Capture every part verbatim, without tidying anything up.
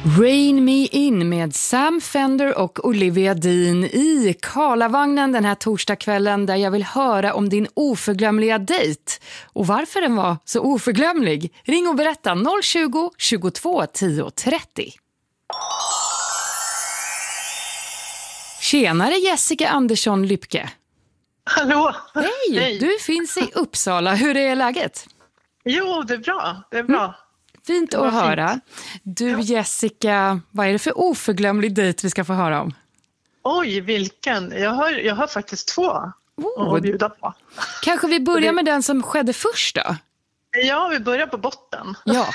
Rain Me In med Sam Fender och Olivia Dean i Karlavagnen den här torsdagskvällen, där jag vill höra om din oförglömliga dejt och varför den var så oförglömlig. Ring och berätta noll tjugo, tjugotvå, tio, trettio. Tjenare Jessica Andersson Lypke. Hallå. Hej, Hej, du finns i Uppsala. Hur är läget? Jo, det är bra. Det är bra. Mm. Fint att höra. Fint. Du Jessica, vad är det för oförglömlig dejt vi ska få höra om? Oj, vilken? Jag har, jag har faktiskt två oh. att bjuda på. Kanske vi börjar med den som skedde först då? Ja, vi börjar på botten. Ja.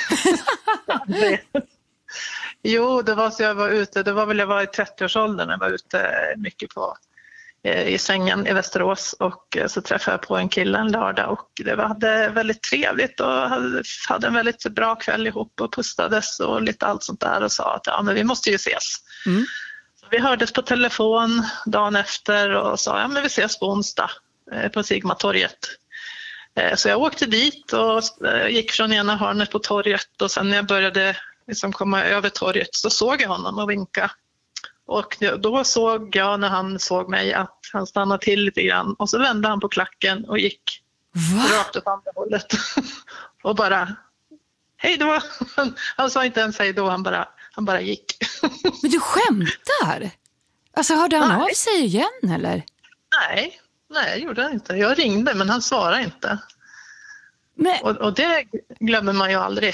Jo, det var så jag var ute. Det var väl jag var i trettioårsåldern. Jag var ute mycket på i sängen i Västerås och så träffade jag på en kille en lördag och det var väldigt trevligt och hade, hade en väldigt bra kväll ihop och pustades och lite allt sånt där och sa att ja, men vi måste ju ses. Mm. Så vi hördes på telefon dagen efter och sa ja, men vi ses på onsdag på Sigmatorget. Så jag åkte dit och gick från ena hörnet på torget och sen när jag började liksom komma över torget så såg jag honom och vinka. Och då såg jag när han såg mig att han stannade till lite grann och så vände han på klacken och gick Va? rakt åt andra hållet och bara hej då. Han, han sa inte ens hej då, han bara, han bara gick. Men du skämtar? Alltså hörde han nej. av sig igen eller? Nej, nej gjorde han inte. Jag ringde men han svarade inte. Men... Och, och det glömmer man ju aldrig.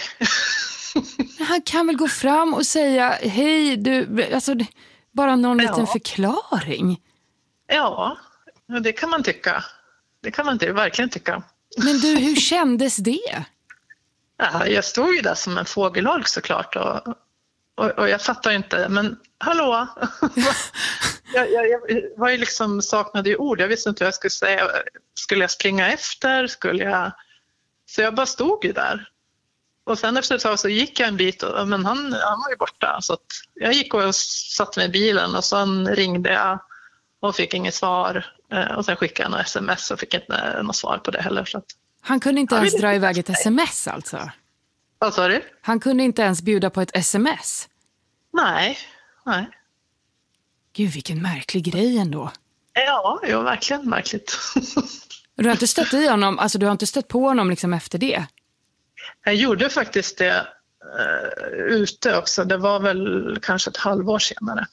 Han kan väl gå fram och säga hej du, alltså bara någon ja. liten förklaring. Ja, det kan man tycka. Det kan man verkligen tycka. Men du, hur kändes det? Ja, jag stod ju där som en fågelholk såklart och, och, och jag fattar inte, men hallå? jag, jag, jag var ju liksom saknade ju ord, jag visste inte vad jag skulle säga. Skulle jag springa efter? Skulle jag... Så jag bara stod ju där. Och sen efter ett tag så gick jag en bit, och, men han, han var ju borta. Så att jag gick och satt med i bilen och sen ringde jag och fick inget svar. Och sen skickade jag något sms och fick inte något svar på det heller. Så att, han kunde inte ens dra iväg ett sms alltså? Vad sa du? Han kunde inte ens bjuda på ett sms? Nej, nej. Gud, vilken märklig grej ändå. Ja, det var verkligen märkligt. Du har inte stött i honom, alltså du har inte stött på honom liksom efter det? Jag gjorde faktiskt det uh, ute också. Det var väl kanske ett halvår senare.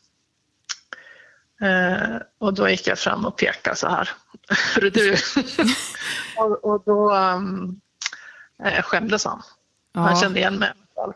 Uh, och då gick jag fram och pekade så här. du. och, och då um, uh, skämdes han. Ja. Han kände igen mig.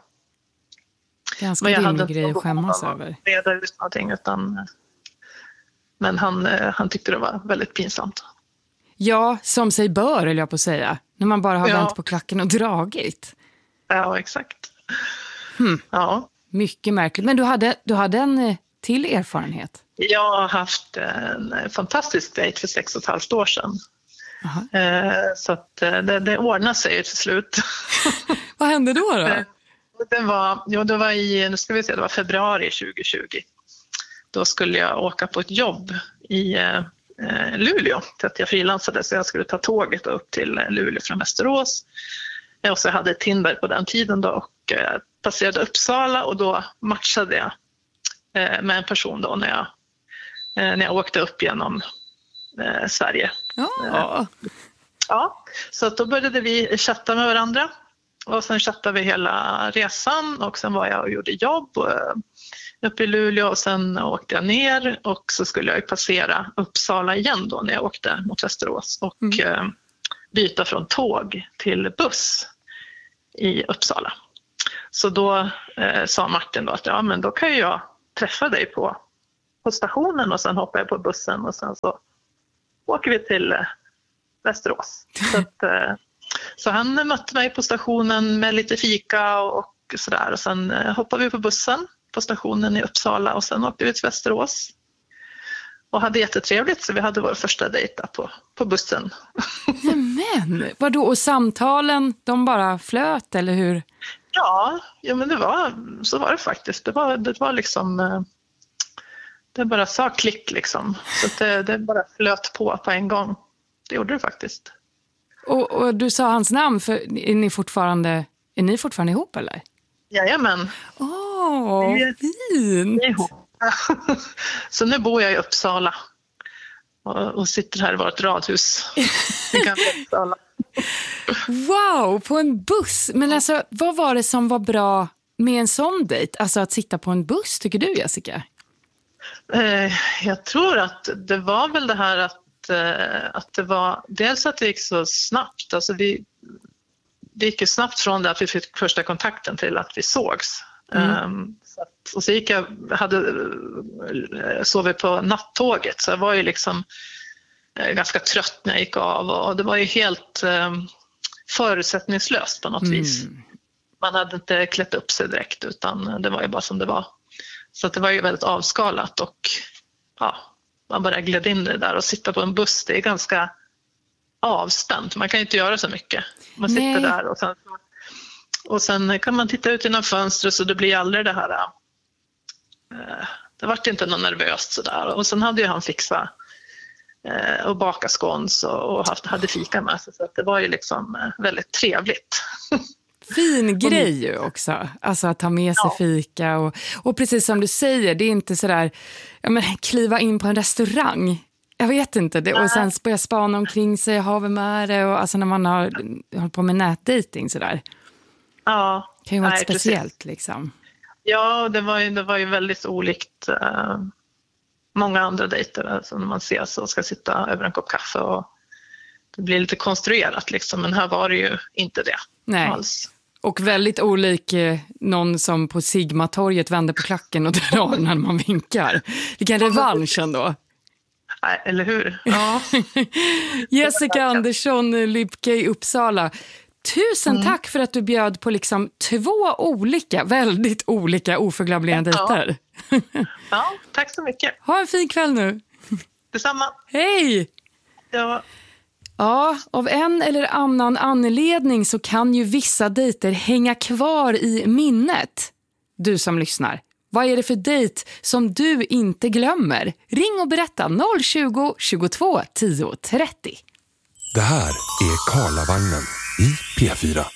Ganska rimlig grej att skämmas över. Reda ut någonting, utan, men han, uh, han tyckte det var väldigt pinsamt. Ja, som sig bör, eller jag på att säga. När man bara har ja. vänt på klacken och dragit. Ja, exakt. Hmm. Ja. Mycket märkligt. Men du hade, du hade en till erfarenhet? Jag har haft en fantastisk dejt för sex och ett halvt år sedan. Eh, så att det, det ordnade sig till slut. Vad hände då då? Det var, jo, det var i, nu ska vi se, det var februari tjugohundratjugo. Då skulle jag åka på ett jobb i eh, Luleå. Så att jag frilansade så jag skulle ta tåget upp till Luleå från Västerås. Och så hade jag Tinder på den tiden då och eh, passerade Uppsala och då matchade jag eh, med en person då när jag, eh, när jag åkte upp genom eh, Sverige. Ja. Eh, ja, så att då började vi chatta med varandra och sen chattade vi hela resan och sen var jag och gjorde jobb eh, uppe i Luleå och sen åkte jag ner och så skulle jag passera Uppsala igen då när jag åkte mot Västerås och mm. eh, byta från tåg till buss i Uppsala. Så då eh, sa Martin då att ja, men då kan jag träffa dig på, på stationen och sen hoppar jag på bussen och sen så åker vi till eh, Västerås. Så, att, eh, så han mötte mig på stationen med lite fika och, och sådär och sen eh, hoppade vi på bussen på stationen i Uppsala och sen åkte vi till Västerås. Och hade jättetrevligt så vi hade vår första dejt på, på bussen. Men vadå, och samtalen, de bara flöt eller hur? Ja, ja men det var, så var det faktiskt. Det var, det var liksom, det bara sa klick liksom. Så det, det bara flöt på på en gång. Det gjorde det faktiskt. Och, och du sa hans namn, för är ni fortfarande, är ni fortfarande ihop eller? Jajamän. Åh, Åh, fint! Så nu bor jag i Uppsala och, och sitter här i vårt radhus i gamla Uppsala. Wow, på en buss. Men alltså, vad var det som var bra med en sån dejt? Alltså att sitta på en buss, tycker du, Jessica? Eh, jag tror att det var väl det här att, eh, att det var dels att det gick så snabbt. Alltså vi, det gick ju snabbt från det att vi fick första kontakten till att vi sågs. Mm. Um, så att, och så gick jag, hade sovit på nattåget, så jag var ju liksom eh, ganska trött när jag gick av, och det var ju helt eh, förutsättningslöst på något mm. vis. Man hade inte klätt upp sig direkt, utan det var ju bara som det var. Så att det var ju väldigt avskalat, och ja, man bara gled in det där, och sitta på en buss, det är ganska avspänt. Man kan ju inte göra så mycket. Man sitter Nej. där och sen, och sen kan man titta ut genom fönstret, så det blir aldrig det här. Eh, det var inte något nervöst sådär. Och sen hade ju han fixat eh, och baka scones och, och haft, hade fika med sig. Så att det var ju liksom eh, väldigt trevligt. Fin grej ju också, alltså att ta med sig ja. fika och, och precis som du säger, det är inte sådär, ja men kliva in på en restaurang, jag vet inte det, och sen börja spana omkring sig, ha vi med det, och alltså när man har hållit på med nätdating sådär. Ja. Kan ju vara nej, speciellt precis. Liksom. Ja, det var ju, det var ju väldigt olikt uh, många andra dejter, alltså när man ses och ska sitta över en kopp kaffe, och det blir lite konstruerat liksom, men här var det ju inte det. Nej. Alls. Och väldigt olik eh, någon som på Sigmatorget vänder på klacken och drar när man vinkar. Vilken revansch ändå. Nej, eller hur? Ja. Jessica Andersson, Lybke i Uppsala. Tusen mm. tack för att du bjöd på liksom två olika, väldigt olika oförglömliga dejter. Ja. ja, tack så mycket. Ha en fin kväll nu. Detsamma. Hej! Ja. Ja, av en eller annan anledning så kan ju vissa dejter hänga kvar i minnet. Du som lyssnar, vad är det för dejt som du inte glömmer? Ring och berätta noll tjugo, tjugotvå, tio, trettio. Det här är Karlavagnen i P fyra.